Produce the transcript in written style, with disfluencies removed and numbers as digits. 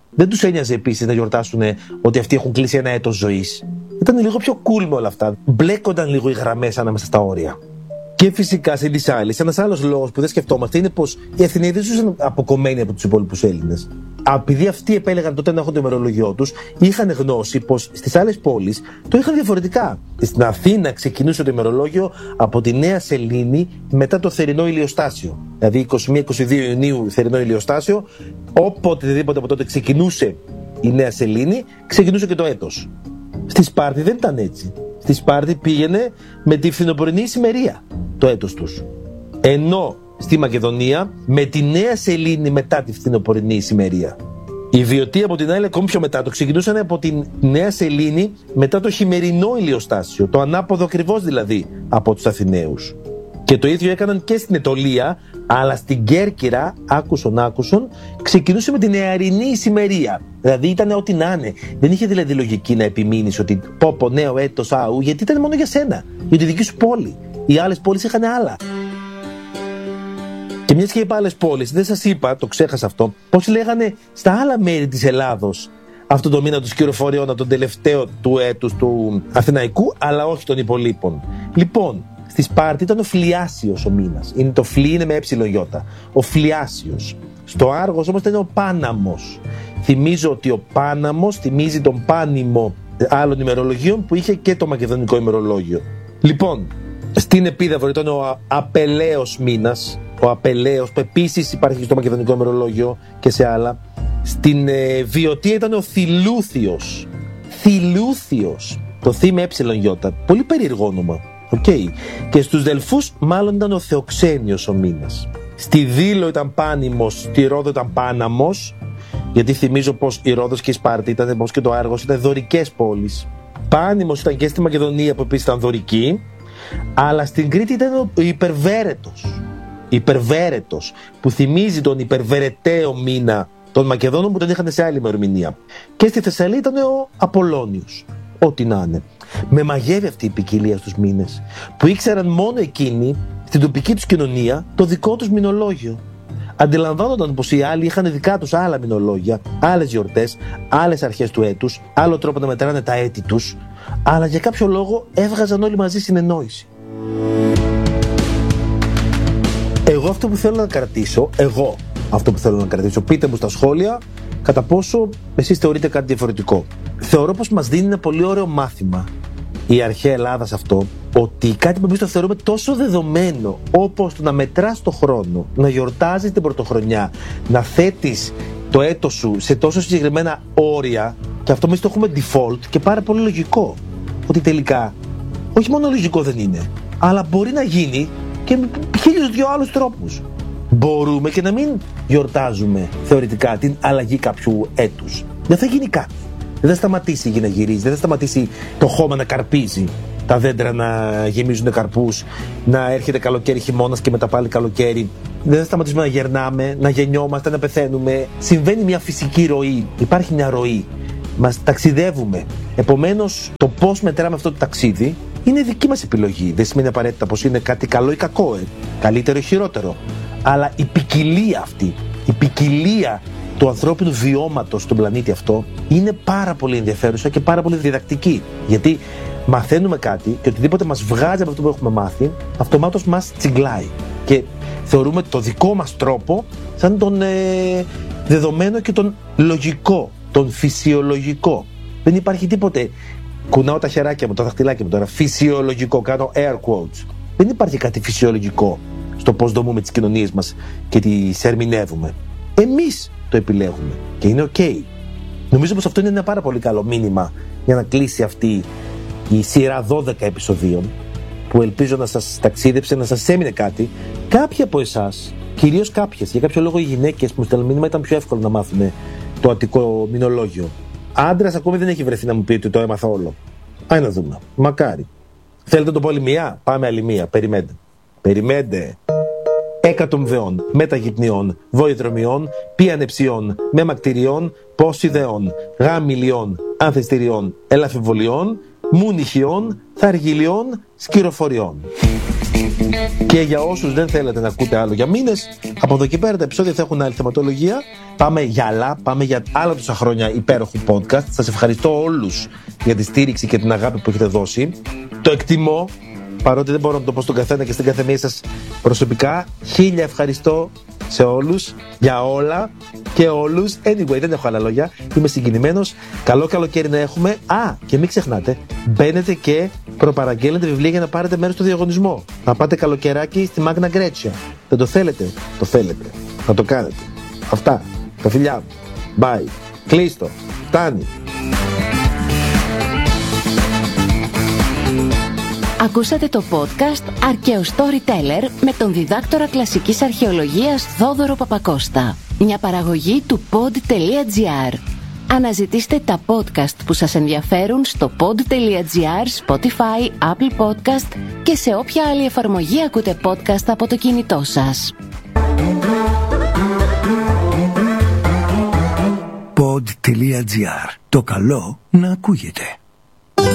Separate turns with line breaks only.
Δεν τους ένοιαζε επίσης να γιορτάσουν ότι αυτοί έχουν κλείσει ένα έτος ζωής. Ήταν λίγο πιο cool με όλα αυτά. Μπλέκονταν λίγο οι γραμμές ανάμεσα στα όρια. Και φυσικά σε Λυσάλης, ένας άλλος λόγος που δεν σκεφτόμαστε είναι πως οι Αθηναίοι δεν ζούσαν αποκομμένοι από τους υπόλοιπους Έλληνες. Επειδή αυτοί επέλεγαν τότε να έχουν το ημερολόγιό τους, είχαν γνώση πως στις άλλες πόλεις το είχαν διαφορετικά. Στην Αθήνα ξεκινούσε το ημερολόγιο από τη Νέα Σελήνη μετά το θερινό ηλιοστάσιο. Δηλαδή 21-22 Ιουνίου θερινό ηλιοστάσιο, οποτεδήποτε από τότε ξεκινούσε η Νέα Σελήνη, ξεκινούσε και το έτος. Στη Σπάρτη δεν ήταν έτσι. Στη Σπάρτη πήγαινε με τη φθινοπορεινή ησημερία το έτος τους. Ενώ στη Μακεδονία με τη Νέα Σελήνη μετά τη φθινοπορεινή ησημερία. Οι Βιωτοί από την άλλη ακόμη πιο μετά το ξεκινούσαν από τη Νέα Σελήνη μετά το χειμερινό ηλιοστάσιο, το ανάποδο ακριβώς δηλαδή από τους Αθηναίους. Και το ίδιο έκαναν και στην Αιτωλία, αλλά στην Κέρκυρα, άκουσον, ξεκινούσε με την νεαρινή ησημερία. Δηλαδή ήταν ό,τι να είναι. Δεν είχε δηλαδή λογική να επιμείνεις ότι πω νέο έτος, γιατί ήταν μόνο για σένα, για τη δική σου πόλη. Οι άλλες πόλεις είχαν άλλα. Και μιας και είπα άλλες πόλεις, δεν σας είπα, το ξέχασα αυτό, πώς λέγανε στα άλλα μέρη της Ελλάδος αυτό το μήνα του Σκυροφοριώνα, τον τελευταίο του έτους του Αθηναϊκού, αλλά όχι των υπολείπων. Λοιπόν, στη Σπάρτη ήταν ο Φλιάσιος ο μήνας. Είναι το φλι, είναι με εψιλογιώτα. Ο Φλιάσιος. Στο Άργος όμως ήταν ο Πάναμος. Θυμίζω ότι ο Πάναμος θυμίζει τον Πάνημο άλλων ημερολογίων που είχε και το μακεδονικό ημερολόγιο. Λοιπόν, στην Επίδαυρο ήταν ο Απελαίος μήνας. Ο Απελαίος που επίσης υπάρχει στο μακεδονικό ημερολόγιο και σε άλλα. Στην Βιωτία ήταν ο Θηλούθιος. Θηλούθιος. Το θη με εψιλογιώτα. Πολύ περίεργο όνομα. Okay. Και στους Δελφούς μάλλον ήταν ο Θεοξένιος ο μήνας. Στη Δήλο ήταν Πάνημος, στη Ρόδο ήταν Πάναμος, γιατί θυμίζω πως η Ρόδος και η Σπάρτη ήταν, πως και το Άργος ήταν δωρικές πόλεις. Πάνημος ήταν και στη Μακεδονία που επίσης ήταν δωρική, αλλά στην Κρήτη ήταν ο Υπερβέρετος. Υπερβέρετος, που θυμίζει τον υπερβερεταίο μήνα των Μακεδόνων που τον είχαν σε άλλη ημερομηνία. Και στη Θεσσαλία ήταν ο Απολλώνιος. Ό,τι να είναι. Με μαγεύει αυτή η ποικιλία στους μήνες, που ήξεραν μόνο εκείνοι, στην τοπική τους κοινωνία, το δικό τους μηνολόγιο. Αντιλαμβάνονταν πως οι άλλοι είχαν δικά τους άλλα μηνολόγια, άλλες γιορτές, άλλες αρχές του έτους, άλλο τρόπο να μετράνε τα έτη τους, αλλά για κάποιο λόγο έβγαζαν όλοι μαζί συνεννόηση. Εγώ αυτό που θέλω να κρατήσω, πείτε μου στα σχόλια κατά πόσο εσείς θεωρείτε κάτι διαφορετικό. Θεωρώ πως μας δίνει ένα πολύ ωραίο μάθημα η αρχαία Ελλάδα σε αυτό, ότι κάτι που εμείς το θεωρούμε τόσο δεδομένο, όπως το να μετράς το χρόνο, να γιορτάζεις την πρωτοχρονιά, να θέτεις το έτος σου σε τόσο συγκεκριμένα όρια, και αυτό εμείς το έχουμε default και πάρα πολύ λογικό. Ότι τελικά, όχι μόνο λογικό δεν είναι, αλλά μπορεί να γίνει και με 1002 άλλους τρόπους. Μπορούμε και να μην γιορτάζουμε θεωρητικά την αλλαγή κάποιου έτους. Δεν θα γίνει κάτι. Δεν θα σταματήσει η γη να γυρίζει, δεν θα σταματήσει το χώμα να καρπίζει, τα δέντρα να γεμίζουν καρπούς, να έρχεται καλοκαίρι, χειμώνας και μετά πάλι καλοκαίρι. Δεν θα σταματήσουμε να γερνάμε, να γεννιόμαστε, να πεθαίνουμε. Συμβαίνει μια φυσική ροή, υπάρχει μια ροή. Μας ταξιδεύουμε. Επομένως, το πώς μετράμε αυτό το ταξίδι είναι δική μας επιλογή. Δεν σημαίνει απαραίτητα πως είναι κάτι καλό ή κακό, καλύτερο ή χειρότερο. Αλλά η ποικιλία αυτή, η ποικιλία του ανθρώπινου βιώματος στον πλανήτη αυτό είναι πάρα πολύ ενδιαφέρουσα και πάρα πολύ διδακτική. Γιατί μαθαίνουμε κάτι και οτιδήποτε μας βγάζει από αυτό που έχουμε μάθει, αυτομάτως μας τσιγκλάει. Και θεωρούμε το δικό μας τρόπο σαν τον δεδομένο και τον λογικό, τον φυσιολογικό. Δεν υπάρχει τίποτε, κουνάω τα χεράκια μου, τα δαχτυλάκια μου τώρα, φυσιολογικό, κάνω air quotes. Δεν υπάρχει κάτι φυσιολογικό στο πώς δομούμε τις κοινωνίες μας και τις ερμηνεύουμε. Εμείς το επιλέγουμε και είναι ok. Νομίζω πως αυτό είναι ένα πάρα πολύ καλό μήνυμα για να κλείσει αυτή η σειρά 12 επεισοδίων, που ελπίζω να σας ταξίδεψε, να σας έμεινε κάτι. Κάποιοι από εσάς, κυρίως κάποιες, για κάποιο λόγο οι γυναίκες που μου στέλνουν μήνυμα, ήταν πιο εύκολο να μάθουν το αττικό μηνολόγιο. Άντρας ακόμη δεν έχει βρεθεί να μου πει ότι το έμαθα όλο. Άι να δούμε. Μακάρι. Θέλετε το πω άλλη μία? Πάμε άλλη μία. Περιμένετε. Εκατομβεών, μεταγυπνιών, βοηδρομιών, πιανεψιών, μεμακτηριών, πόσιδεών, γαμιλιών, ανθιστηριών, ελαφιβολιών, μουνιχιών, θαργιλιών, σκυροφοριών. Και για όσους δεν θέλετε να ακούτε άλλο για μήνες, από εδώ και πέρα τα επεισόδια θα έχουν άλλη θεματολογία Πάμε για άλλα, πάμε για άλλα τόσα χρόνια υπέροχου podcast. Σας ευχαριστώ όλους για τη στήριξη και την αγάπη που έχετε δώσει. Το εκτιμώ, παρότι δεν μπορώ να το πω στον καθένα και στην καθεμία σας προσωπικά. 1000 ευχαριστώ σε όλους, για όλα και όλους. Anyway, δεν έχω άλλα λόγια. Είμαι συγκινημένος. Καλό καλοκαίρι να έχουμε. Και μην ξεχνάτε, μπαίνετε και προπαραγγέλνετε βιβλία για να πάρετε μέρος στο διαγωνισμό. Να πάτε καλοκαιράκι στη Magna Grecia. Δεν το θέλετε? Το θέλετε. Να το κάνετε. Αυτά. Τα φιλιά μου. Bye. Κλείστο. Φτάνει.
Ακούσατε το podcast Αρκαίος Storyteller με τον διδάκτορα κλασικής αρχαιολογίας Θόδωρο Παπακώστα. Μια παραγωγή του pod.gr. Αναζητήστε τα podcast που σας ενδιαφέρουν στο pod.gr, Spotify, Apple Podcast και σε όποια άλλη εφαρμογή ακούτε podcast από το κινητό σας.
Pod.gr. Το καλό να ακούγεται.